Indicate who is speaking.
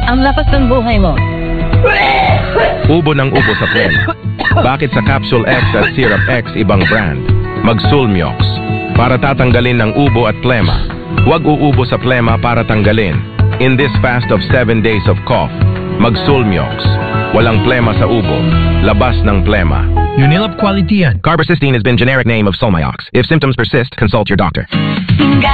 Speaker 1: Ang lakas ng buhay mo.
Speaker 2: Ubo ng ubo sa plema. Bakit sa Capsule X at Syrup X ibang brand? Mag-Sulmiox para tatanggalin ng ubo at plema. Huwag uubo sa plema para tanggalin. In this fast of 7 days of cough, mag-Sulmiox. Walang plema sa ubo. Labas ng plema.
Speaker 3: Unilab quality yan.
Speaker 2: Carbacystine has been generic name of Solmiox. If symptoms persist, consult your doctor.